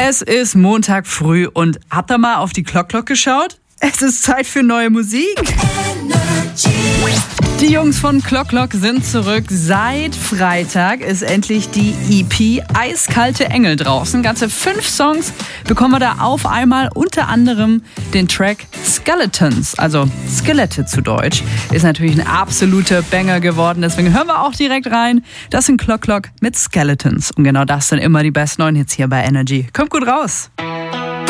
Es ist Montag früh und habt ihr mal auf die Clock geschaut? Es ist Zeit für neue Musik. Die Jungs von Clock sind zurück. Seit Freitag ist endlich die EP Eiskalte Engel draußen. Ganze 5 Songs bekommen wir da auf einmal, unter anderem den Track Skeletons, also Skelette zu Deutsch. Ist natürlich ein absoluter Banger geworden, deswegen hören wir auch direkt rein. Das sind Clock mit Skeletons und genau das sind immer die besten neuen Hits hier bei Energy. Kommt gut raus!